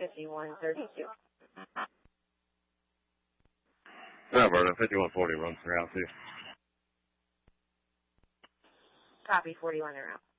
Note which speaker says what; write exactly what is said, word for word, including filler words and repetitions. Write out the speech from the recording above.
Speaker 1: fifty-one thirty-two.
Speaker 2: Alberta, fifty-one forty runs through out too.
Speaker 1: Copy, forty-one around.